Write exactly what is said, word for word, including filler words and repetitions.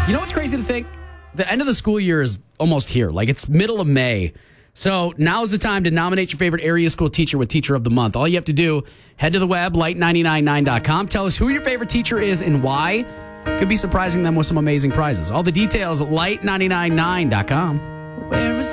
You know what's crazy to think? The end of the school year is almost here. Like, it's middle of May. So now's the time to nominate your favorite area school teacher with Teacher of the Month. All you have to do, head to the web, light nine nine nine dot com. Tell us who your favorite teacher is and why. Could be surprising them with some amazing prizes. All the details at light nine nine nine dot com. Where is